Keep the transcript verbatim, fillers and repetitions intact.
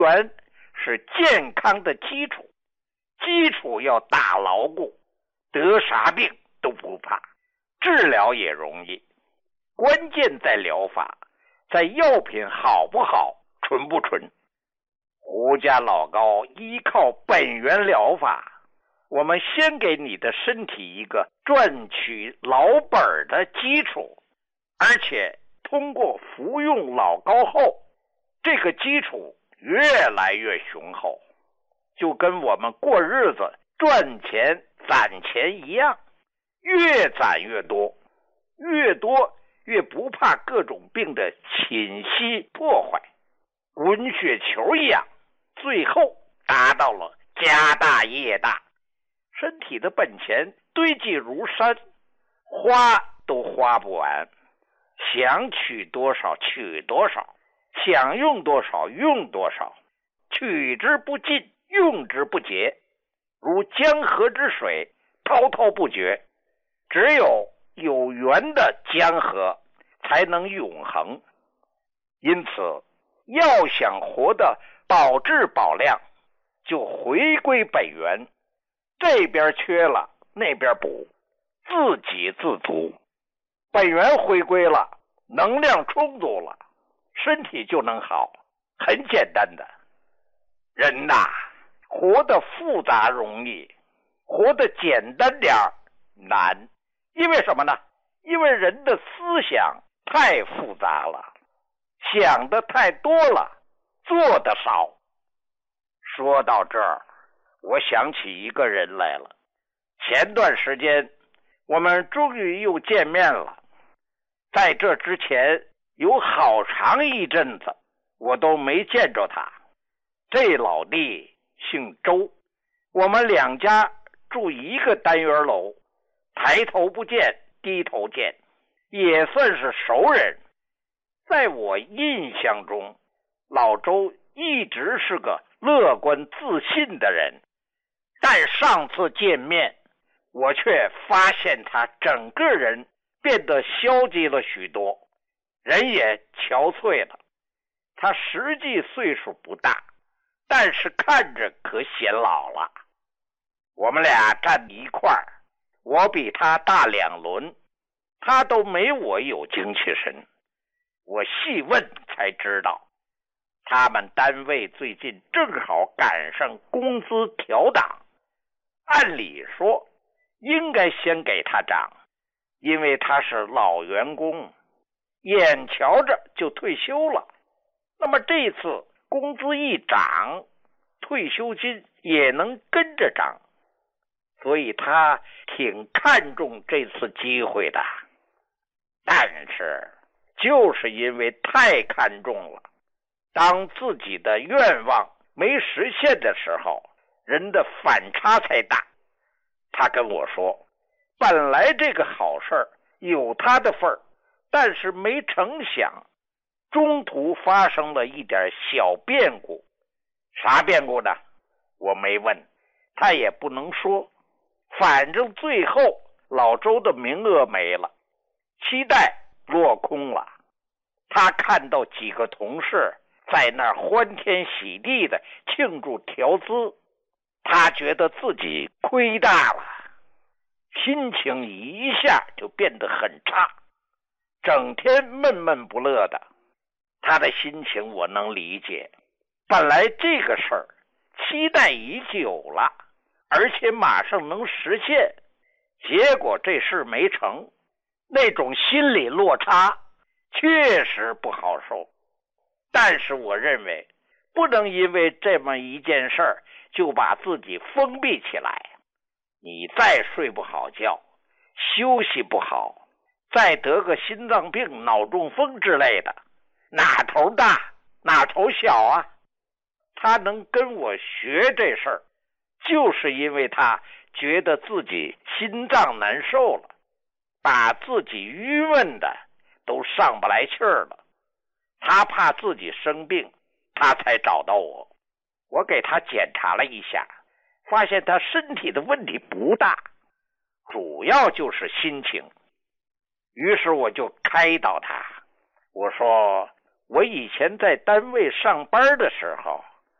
元是健康的基础，基础要打牢固，得啥病都不怕，治疗也容易。关键在疗法，在药品好不好，纯不纯。胡家老高依靠本源疗法，我们先给你的身体一个赚取老本的基础，而且通过服用老高后，这个基础越来越雄厚，就跟我们过日子赚钱攒钱一样，越攒越多，越多越不怕各种病的侵袭破坏，滚雪球一样，最后达到了家大业大，身体的本钱堆积如山，花都花不完，想取多少取多少，想用多少用多少，取之不尽，用之不竭，如江河之水，滔滔不绝。只有有源的江河才能永恒。因此要想活得保质保量，就回归本源，这边缺了那边补，自给自足。本源回归了，能量充足了，身体就能好，很简单的。人呐，活得复杂容易，活得简单点难。因为什么呢？因为人的思想太复杂了，想的太多了，做的少。说到这儿，我想起一个人来了。前段时间我们终于又见面了，在这之前有好长一阵子我都没见着他。这老弟姓周，我们两家住一个单元楼，抬头不见低头见，也算是熟人。在我印象中，老周一直是个乐观自信的人，但上次见面，我却发现他整个人变得消极了许多，人也憔悴了。他实际岁数不大，但是看着可显老了。我们俩站一块儿，我比他大两轮，他都没我有精气神。我细问才知道，他们单位最近正好赶上工资调档，按理说应该先给他涨，因为他是老员工，眼瞧着就退休了。那么这次工资一涨，退休金也能跟着涨，所以他挺看重这次机会的。但是就是因为太看重了，当自己的愿望没实现的时候，人的反差才大。他跟我说，本来这个好事儿有他的份儿，但是没成想中途发生了一点小变故。啥变故呢？我没问，他也不能说。反正最后老周的名额没了，期待落空了。他看到几个同事在那儿欢天喜地的庆祝调资，他觉得自己亏大了，心情一下就变得很差，整天闷闷不乐的。他的心情我能理解，本来这个事儿期待已久了，而且马上能实现，结果这事没成，那种心理落差确实不好受。但是我认为不能因为这么一件事儿就把自己封闭起来。你再睡不好觉，休息不好，再得个心脏病、脑中风之类的，哪头大哪头小啊。他能跟我学这事儿，就是因为他觉得自己心脏难受了，把自己郁闷的都上不来气儿了。他怕自己生病，他才找到我。我给他检查了一下，发现他身体的问题不大，主要就是心情。于是我就开导他，我说我以前在单位上班的时候，